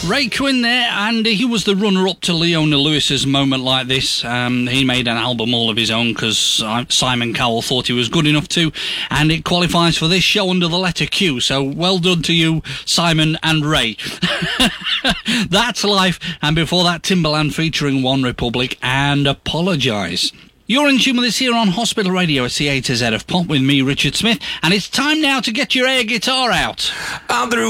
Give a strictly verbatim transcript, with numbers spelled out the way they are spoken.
Ray Quinn there, and he was the runner-up to Leona Lewis's Moment Like This. Um, he made an album all of his own because Simon Cowell thought he was good enough to, and it qualifies for this show under the letter Q, so well done to you, Simon and Ray. That's Life, and before that, Timbaland featuring One Republic and Apologise. You're in tune with us here on Hospital Radio at C A to Z of Pop with me, Richard Smith, and it's time now to get your air guitar out. I'm through